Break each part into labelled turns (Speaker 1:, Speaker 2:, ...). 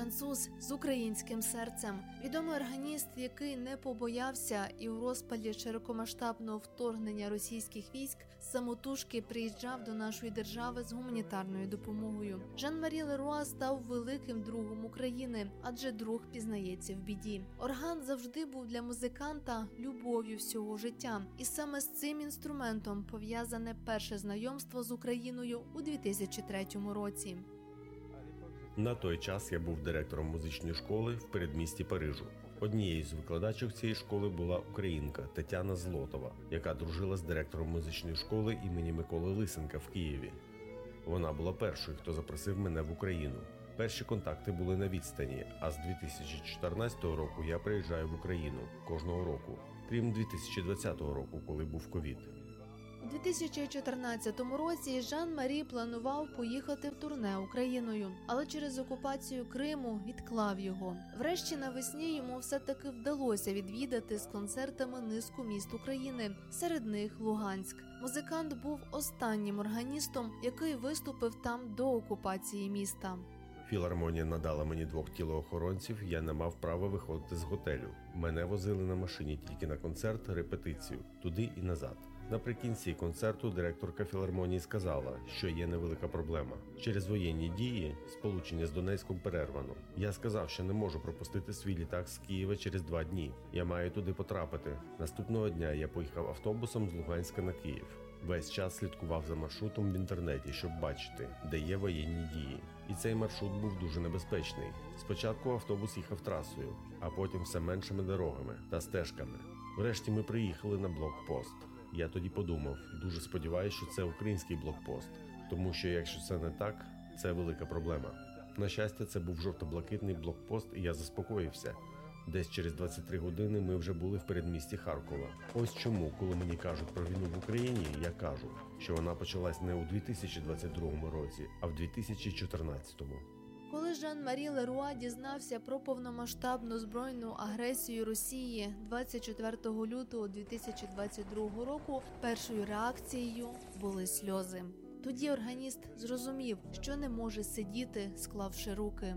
Speaker 1: француз з українським серцем. Відомий органіст, який не побоявся і у розпалі широкомасштабного вторгнення російських військ самотужки приїжджав до нашої держави з гуманітарною допомогою. Жан-Марі Леруа став великим другом України, адже друг пізнається в біді. Орган завжди був для музиканта любов'ю всього життя. І саме з цим інструментом пов'язане перше знайомство з Україною у 2003 році.
Speaker 2: На той час я був директором музичної школи в передмісті Парижу. Однією з викладачок цієї школи була українка Тетяна Злотова, яка дружила з директором музичної школи імені Миколи Лисенка в Києві. Вона була першою, хто запросив мене в Україну. Перші контакти були на відстані, а з 2014 року я приїжджаю в Україну кожного року, крім 2020 року, коли був ковід.
Speaker 1: У 2014 році Жан-Марі планував поїхати в турне Україною, але через окупацію Криму відклав його. Врешті навесні йому все-таки вдалося відвідати з концертами низку міст України, серед них Луганськ. Музикант був останнім органістом, який виступив там до окупації міста.
Speaker 2: Філармонія надала мені 2 тілоохоронців, я не мав права виходити з готелю. Мене возили на машині тільки на концерт, репетицію, туди і назад. Наприкінці концерту директорка філармонії сказала, що є невелика проблема. Через воєнні дії сполучення з Донецьком перервано. Я сказав, що не можу пропустити свій літак з Києва через 2 дні. Я маю туди потрапити. Наступного дня я поїхав автобусом з Луганська на Київ. Весь час слідкував за маршрутом в інтернеті, щоб бачити, де є воєнні дії. І цей маршрут був дуже небезпечний. Спочатку автобус їхав трасою, а потім все меншими дорогами та стежками. Врешті ми приїхали на блокпост. Я тоді подумав, дуже сподіваюся, що це український блокпост, тому що якщо це не так, це велика проблема. На щастя, це був жовто-блакитний блокпост, і я заспокоївся. Десь через 23 години ми вже були в передмісті Харкова. Ось чому, коли мені кажуть про війну в Україні, я кажу, що вона почалась не у 2022 році, а в 2014.
Speaker 1: Коли Жан-Марі Леруа дізнався про повномасштабну збройну агресію Росії 24 лютого 2022 року, першою реакцією були сльози. Тоді органіст зрозумів, що не може сидіти, склавши руки.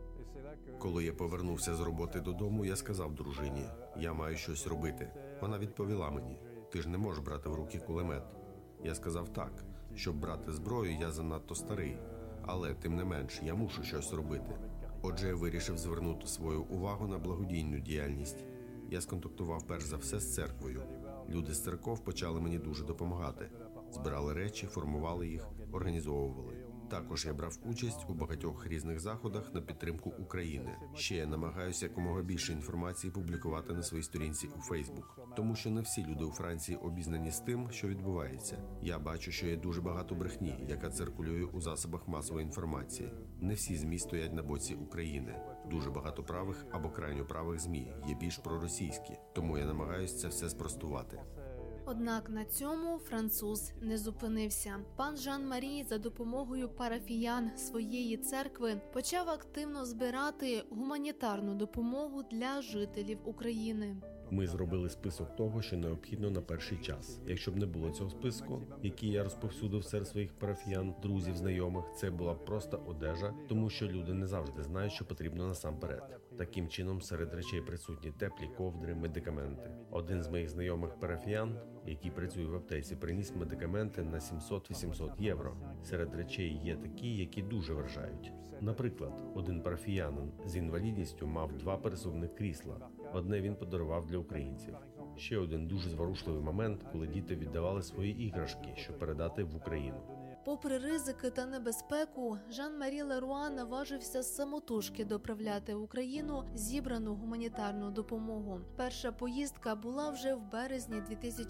Speaker 2: Коли я повернувся з роботи додому, я сказав дружині, я маю щось робити. Вона відповіла мені, ти ж не можеш брати в руки кулемет. Я сказав так, щоб брати зброю, я занадто старий. Але, тим не менш, я мушу щось робити. Отже, я вирішив звернути свою увагу на благодійну діяльність. Я сконтактував перш за все з церквою. Люди з церков почали мені дуже допомагати. Збирали речі, формували їх, організовували. Також я брав участь у багатьох різних заходах на підтримку України. Ще я намагаюся якомога більше інформації публікувати на своїй сторінці у Фейсбук, тому що не всі люди у Франції обізнані з тим, що відбувається. Я бачу, що є дуже багато брехні, яка циркулює у засобах масової інформації. Не всі ЗМІ стоять на боці України. Дуже багато правих або крайньо правих ЗМІ є більш проросійські, тому я намагаюся це все спростувати.
Speaker 1: Однак на цьому француз не зупинився. Пан Жан-Марі за допомогою парафіян своєї церкви почав активно збирати гуманітарну допомогу для жителів України.
Speaker 2: Ми зробили список того, що необхідно на перший час. Якщо б не було цього списку, який я розповсюдив серед своїх парафіян, друзів, знайомих, це була б просто одежа, тому що люди не завжди знають, що потрібно насамперед. Таким чином, серед речей присутні теплі ковдри, медикаменти. Один з моїх знайомих парафіян, який працює в аптеці, приніс медикаменти на 700-800 євро. Серед речей є такі, які дуже вражають. Наприклад, один парафіянин з інвалідністю мав 2 пересувних крісла. Одне він подарував для українців. Ще один дуже зворушливий момент, коли діти віддавали свої іграшки, щоб передати в Україну.
Speaker 1: Попри ризики та небезпеку, Жан-Марі Леруа наважився самотужки доправляти в Україну зібрану гуманітарну допомогу. Перша поїздка була вже в березні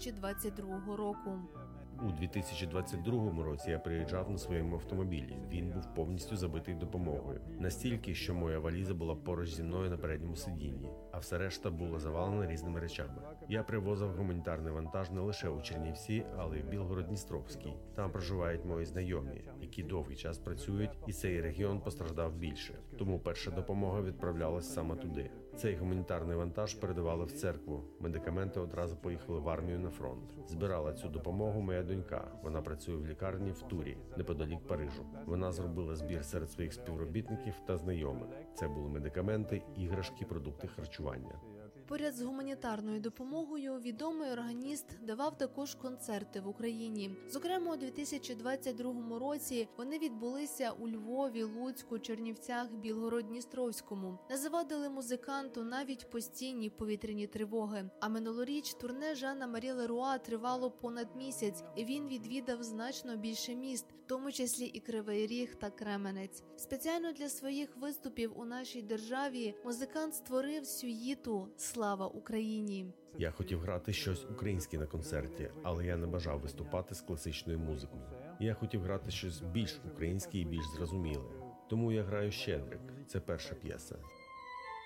Speaker 1: 2022 року.
Speaker 2: У 2022 році я приїжджав на своєму автомобілі. Він був повністю забитий допомогою. Настільки, що моя валіза була поруч зі мною на передньому сидінні, а все решта було завалено різними речами. Я привозив гуманітарний вантаж не лише у Чернівці, але й в Білгород-Дністровський. Там проживають мої знайомі, які довгий час працюють, і цей регіон постраждав більше. Тому перша допомога відправлялась саме туди. Цей гуманітарний вантаж передавали в церкву. Медикаменти одразу поїхали в армію на фронт. Збирала цю допомогу моя донька. Вона працює в лікарні в Турі, неподалік Парижу. Вона зробила збір серед своїх співробітників та знайомих. Це були медикаменти, іграшки, продукти харчування.
Speaker 1: Поряд з гуманітарною допомогою відомий органіст давав також концерти в Україні. Зокрема, у 2022 році вони відбулися у Львові, Луцьку, Чернівцях, Білгород-Дністровському. Не завадили музиканту навіть постійні повітряні тривоги. А минулоріч турне Жана Марі Леруа тривало понад місяць, і він відвідав значно більше міст, в тому числі і Кривий Ріг та Кременець. Спеціально для своїх виступів у нашій державі музикант створив сюїту «Слава Україні».
Speaker 2: Я хотів грати щось українське на концерті, але я не бажав виступати з класичною музикою. Я хотів грати щось більш українське і більш зрозуміле. Тому я граю «Щедрик». Це перша п'єса.